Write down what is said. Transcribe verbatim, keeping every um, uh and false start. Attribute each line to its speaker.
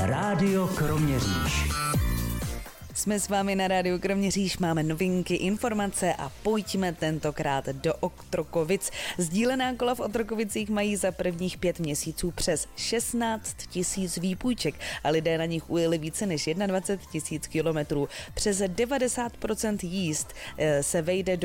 Speaker 1: Rádio Kroměříž.
Speaker 2: Jsme s vámi na rádiu Kroměříž, máme novinky, informace a pojďme tentokrát do Otrokovic. Sdílená kola v Otrokovicích mají za prvních pět měsíců přes šestnáct tisíc výpůjček a lidé na nich ujeli více než dvacet jedna tisíc kilometrů. Přes devadesát procent jízd se vejde do